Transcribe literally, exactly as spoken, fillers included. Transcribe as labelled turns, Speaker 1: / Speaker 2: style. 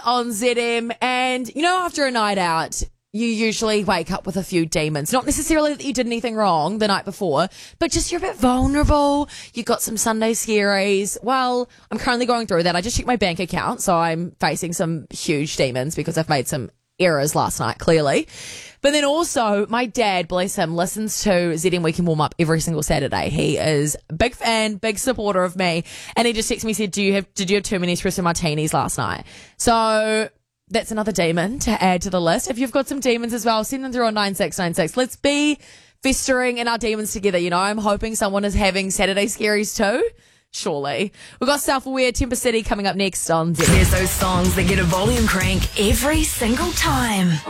Speaker 1: on Z M. And, you know, after a night out, you usually wake up with a few demons. Not necessarily that you did anything wrong the night before, but just you're a bit vulnerable. You got some Sunday scaries. Well, I'm currently going through that. I just checked my bank account, so I'm facing some huge demons because I've made some errors last night, clearly. But then also, my dad, bless him, listens to Z M Weekend Warm Up every single Saturday. He is a big fan, big supporter of me. And he just texted me, said, Do you have, did you have too many espresso martinis last night? So that's another demon to add to the list. If you've got some demons as well, send them through on nine six nine six. Let's be festering in our demons together. You know, I'm hoping someone is having Saturday scaries too. Surely. We've got Self-Aware, Temper City coming up next on Z M.
Speaker 2: There's those songs that get a volume crank every single time.